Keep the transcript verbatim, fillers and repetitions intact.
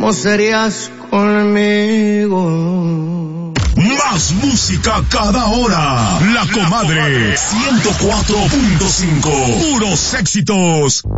¿cómo serías conmigo? Más música cada hora. La Comadre ciento cuatro punto cinco. Puros éxitos.